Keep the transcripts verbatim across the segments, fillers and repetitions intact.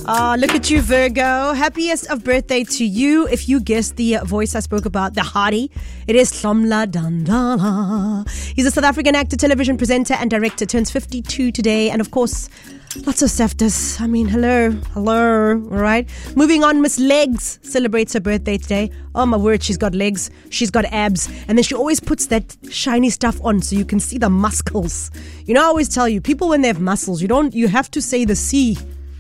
Ah, look at you, Virgo. Happiest of birthday to you. If you guessed the voice I spoke about, the hottie, it is Somla Dandala. He's a South African actor, television presenter, and director. Turns fifty-two today. And of course, lots of Seftas. I mean, hello, hello, all right? Moving on, Miss Legs celebrates her birthday today. Oh, my word, she's got legs. She's got abs. And then she always puts that shiny stuff on so you can see the muscles. You know, I always tell you, people when they have muscles, you don't, you have to say the C.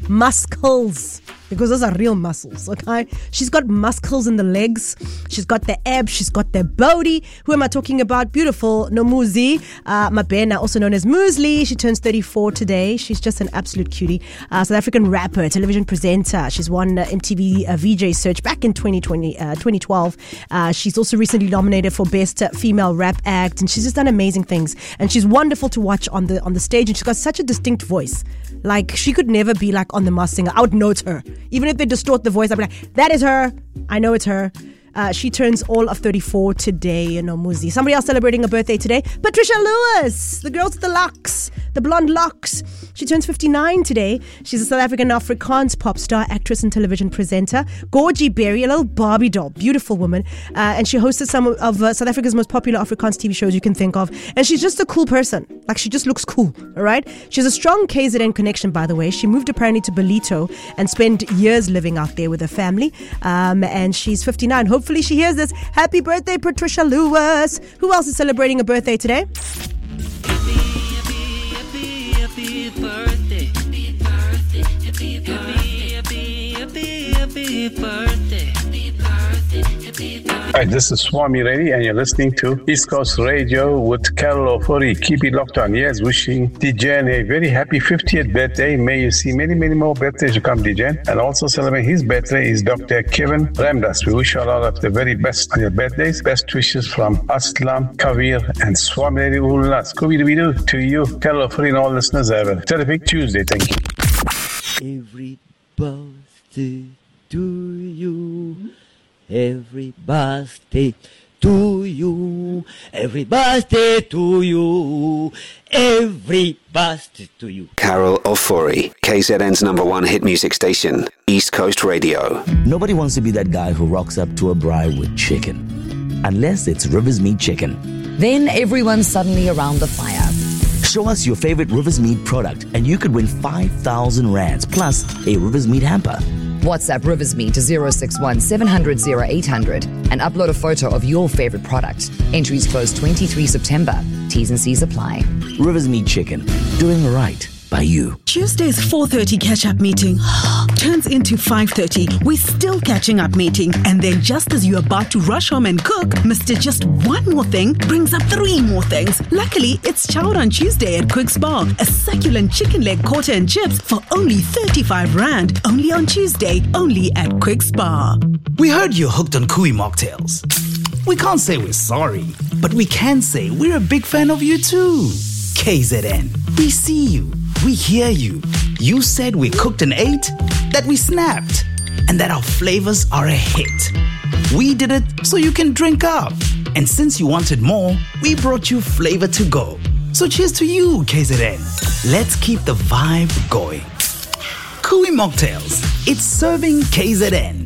Muscles, because those are real muscles, okay? She's got muscles in the legs. She's got the abs. She's got the body. Who am I talking about? Beautiful Nomuzi uh, Mabena, also known as Muesli. She turns thirty-four today. She's just an absolute cutie. Uh, South African rapper, television presenter. She's won uh, M T V uh, V J Search back in twenty twenty, uh, twenty twelve. Uh, she's also recently nominated for Best uh, Female Rap Act, and she's just done amazing things. And she's wonderful to watch on the on the stage, and she's got such a distinct voice. Like, she could never be like on The Masked Singer. I would know it's her. Even if they distort the voice, I'd be like, that is her. I know it's her. Uh, she turns all of thirty-four today, you know, Muzi. Somebody else celebrating a birthday today. Patricia Lewis, the girl with the locks, the blonde locks. She turns fifty-nine today. She's a South African Afrikaans pop star, actress and television presenter. Gorgie Berry, a little Barbie doll, beautiful woman. Uh, and she hosted some of uh, South Africa's most popular Afrikaans T V shows you can think of. And she's just a cool person. Like, she just looks cool, all right? She has a strong K Z N connection, by the way. She moved apparently to Belito and spent years living out there with her family. Um, and she's fifty-nine. Hopefully she hears this. Happy birthday, Patricia Lewis. Who else is celebrating a birthday today? Happy, happy, happy, happy birthday. Happy birthday. Happy birthday. Happy, happy, happy birthday. Happy birthday. Happy birthday. Hi, this is Swami Reddy, and you're listening to East Coast Radio with Carol Ofori. Keep it locked on. Yes, wishing D J a very happy fiftieth birthday. May you see many, many more birthdays to come, D J. And also celebrating his birthday is Doctor Kevin Ramdas. We wish you all of the very best on your birthdays. Best wishes from Aslam, Kavir, and Swami Reddy Ulna. Scooby-Doo to you, Carol Ofori, and all listeners. Have a terrific Tuesday. Thank you. Every birthday to you. Every birthday to you, every birthday to you, every birthday to you. Carol Ofori, K Z N's number one hit music station, East Coast Radio. Nobody wants to be that guy who rocks up to a braai with chicken, unless it's Rivers Meat Chicken. Then everyone's suddenly around the fire. Show us your favorite Rivers Meat product and you could win five thousand rands plus a Rivers Meat hamper. WhatsApp Rivers Meat to zero six one seven hundred eight hundred and upload a photo of your favorite product. Entries close twenty-third of September. T's and C's apply. Rivers Meat Chicken, doing right by you. Tuesday's four thirty catch-up meeting turns into five thirty. We're still catching up meeting. And then just as you're about to rush home and cook, Mister Just One More Thing brings up three more things. Luckily, it's Chowd on Tuesday at Quick's Bar. A succulent chicken leg quarter and chips for only thirty-five rand. Only on Tuesday, only at Quick's Bar. We heard you're hooked on Kui mocktails. We can't say we're sorry, but we can say we're a big fan of you too. K Z N, we see you. We hear you. You said we cooked and ate, that we snapped, and that our flavors are a hit. We did it so you can drink up. And since you wanted more, we brought you flavor to go. So cheers to you, K Z N. Let's keep the vibe going. Kui Mocktails. It's serving K Z N.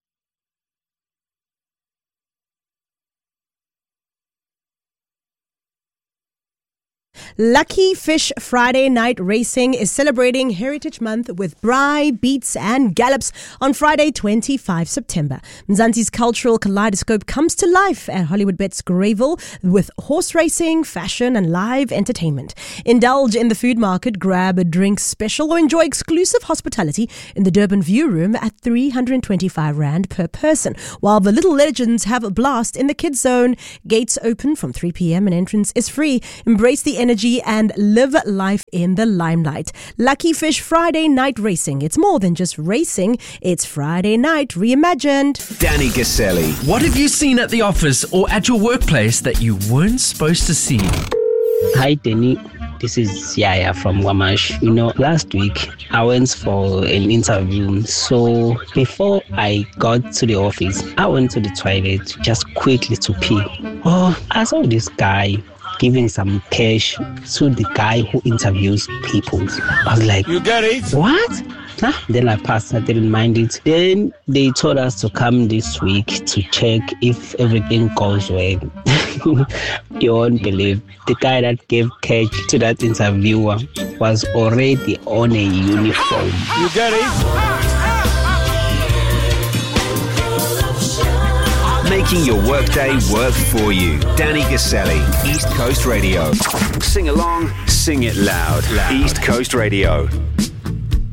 Lucky Fish Friday Night Racing is celebrating Heritage Month with braai, beats and gallops on Friday, twenty-fifth of September. Mzansi's cultural kaleidoscope comes to life at Hollywood Bets Greyville with horse racing, fashion and live entertainment. Indulge in the food market, grab a drink special or enjoy exclusive hospitality in the Durban View Room at three hundred twenty-five rand per person. While the Little Legends have a blast in the kids zone. Gates open from three p.m. and entrance is free. Embrace the energy and live life in the limelight. Lucky Fish Friday Night Racing. It's more than just racing. It's Friday night reimagined. Danny Gaselli. What have you seen at the office or at your workplace that you weren't supposed to see? Hi, Danny. This is Yaya from Wamash. You know, last week I went for an interview. So before I got to the office, I went to the toilet just quickly to pee. Oh, I saw this guy giving some cash to the guy who interviews people. I was like, you get it? What? Ah, then I passed. I didn't mind it. Then they told us to come this week to check if everything goes well. You won't believe the guy that gave cash to that interviewer was already on a uniform. You get it? Making your workday work for you. Danny Gaselli, East Coast Radio. Sing along, sing it loud. loud. East Coast Radio.